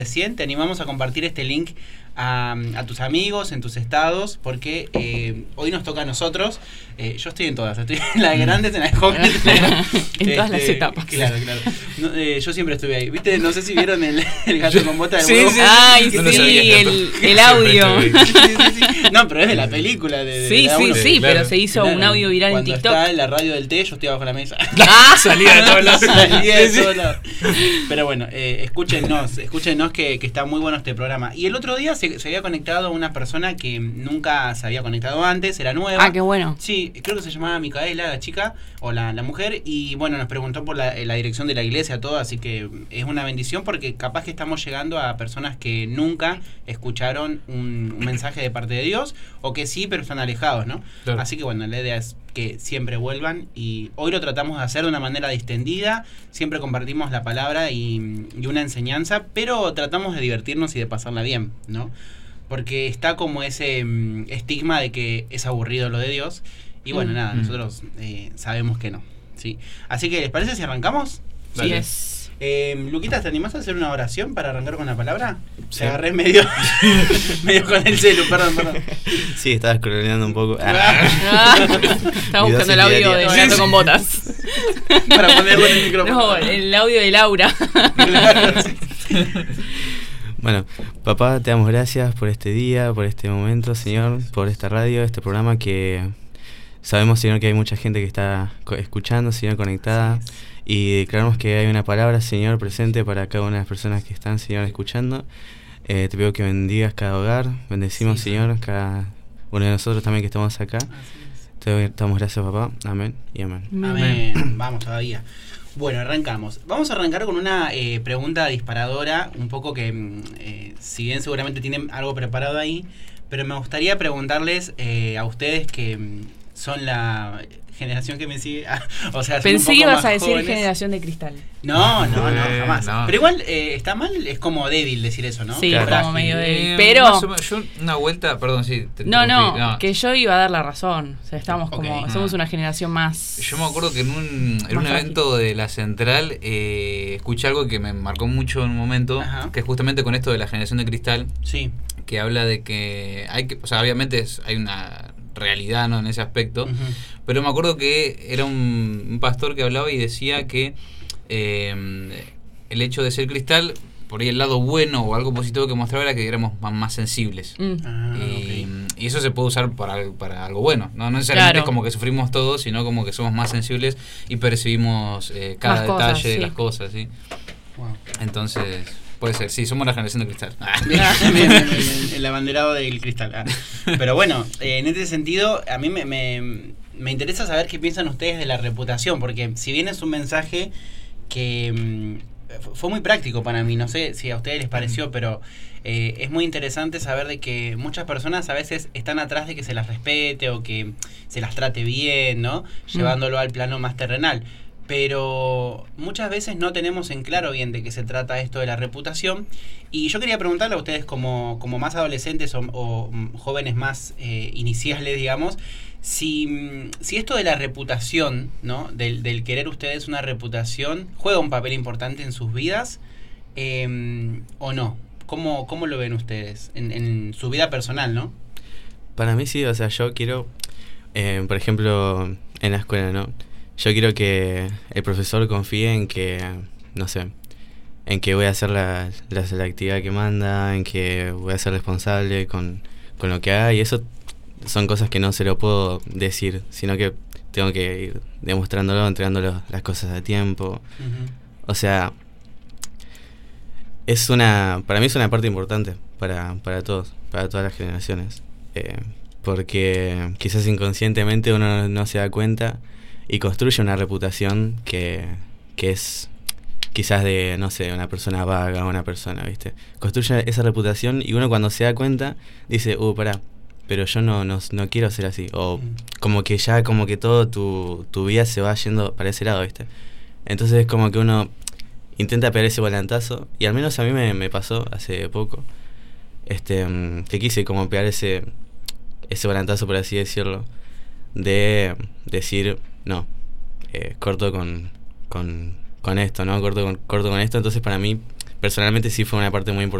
Recién te animamos a compartir este link a tus amigos, en tus estados, porque hoy nos toca a nosotros. Yo estoy en todas, estoy en las grandes, en las jóvenes, en todas las etapas. Claro. No, yo siempre estuve ahí. ¿Viste? No sé si vieron el gato con bota de huevo. Sí. Ay, no sí, el audio. Sí. No, pero es de la película. Sí, claro. pero se hizo un audio viral en TikTok. Cuando está en la radio del té, yo estoy abajo de la mesa. Salía de todos lados. Pero bueno, escúchenos que está muy bueno este programa. Y el otro día se había conectado una persona que nunca se había conectado antes, era nueva. Ah, qué bueno. Sí, creo que se llamaba Micaela, la chica, o la mujer, y bueno, nos preguntó por la dirección de la iglesia, todo, así que es una bendición porque capaz que estamos llegando a personas que nunca escucharon un mensaje de parte de Dios, o que sí, pero están alejados, ¿no? Claro. Así que bueno, la idea es que siempre vuelvan, y hoy lo tratamos de hacer de una manera distendida, siempre compartimos la palabra y una enseñanza, pero tratamos de divertirnos y de pasarla bien, ¿no? Porque está como ese estigma de que es aburrido lo de Dios, y bueno, nada, nosotros sabemos que no, ¿sí? Así que, ¿les parece si arrancamos? Sí, es. Luquitas, ¿te animás a hacer una oración para arrancar con la palabra? Sí. Te agarré medio con el celu, perdón. Sí, estaba scrolleando un poco. Estaba buscando el audio del gato con botas. Para ponerlo en el micrófono. No, el audio de Laura. Claro, sí. Bueno, papá, te damos gracias por este día, por este momento, Señor, por esta radio, este programa que sabemos, Señor, que hay mucha gente que está escuchando, Señor, conectada. Y declaramos que hay una palabra, Señor, presente para cada una de las personas que están, Señor, escuchando. Te pido que bendigas cada hogar, bendecimos, sí, Señor, cada uno de nosotros también que estamos acá. Te damos gracias, papá. Amén y amén. Amén. Vamos todavía. Bueno, arrancamos. Vamos a arrancar con una pregunta disparadora, un poco que, si bien seguramente tienen algo preparado ahí, pero me gustaría preguntarles a ustedes que son la generación que me sigue. O sea, pensé que ibas a decir jóvenes. Generación de cristal. No, jamás. No. Pero igual, está mal, es como débil decir eso, ¿no? Sí, Frágil. como medio débil. Pero yo una vuelta, perdón, sí. No, que yo iba a dar la razón. O sea, estamos como, Okay. somos una generación más. Yo me acuerdo que en un frágil. evento de la Central escuché algo que me marcó mucho en un momento, Ajá. que es justamente con esto de la generación de cristal, Sí. que habla de que o sea, obviamente hay una realidad, ¿no?, en ese aspecto, pero me acuerdo que era un pastor que hablaba y decía que el hecho de ser cristal, por ahí el lado bueno o algo positivo que mostraba era que éramos más sensibles. Y eso se puede usar para algo bueno, no necesariamente es como que sufrimos todo, sino como que somos más sensibles y percibimos cada más detalle cosas, de sí. las cosas, ¿sí? Wow. Entonces, puede ser, sí, somos la generación de cristal. Bien, el abanderado del cristal. Pero bueno, en este sentido, a mí me interesa saber qué piensan ustedes de la reputación, porque si bien es un mensaje que fue muy práctico para mí, no sé si a ustedes les pareció, pero es muy interesante saber de que muchas personas a veces están atrás de que se las respete o que se las trate bien, ¿no? Llevándolo al plano más terrenal. Pero muchas veces no tenemos en claro bien de qué se trata esto de la reputación. Y yo quería preguntarle a ustedes como más adolescentes o jóvenes más iniciales, digamos, si esto de la reputación, ¿no? Del querer ustedes una reputación, juega un papel importante en sus vidas o no. ¿Cómo lo ven ustedes en su vida personal, no? Para mí sí, o sea, yo quiero, por ejemplo, en la escuela, ¿no? Yo quiero que el profesor confíe en que, no sé, en que voy a hacer la actividad que manda, en que voy a ser responsable con lo que haga, y eso son cosas que no se lo puedo decir, sino que tengo que ir demostrándolo, entregándolo las cosas a tiempo. O sea, para mí es una parte importante para todos, para todas las generaciones, porque quizás inconscientemente uno no se da cuenta y construye una reputación que es quizás de, no sé, una persona vaga, una persona, ¿viste? Construye esa reputación y uno cuando se da cuenta dice, pará, pero yo no quiero ser así. O como que ya, como que todo tu vida se va yendo para ese lado, ¿viste? Entonces es como que uno intenta pegar ese volantazo, y al menos a mí me pasó hace poco, que quise como pegar ese volantazo, por así decirlo, de decir, no, corto con esto, ¿no? Corto con esto. Entonces para mí personalmente sí fue una parte muy importante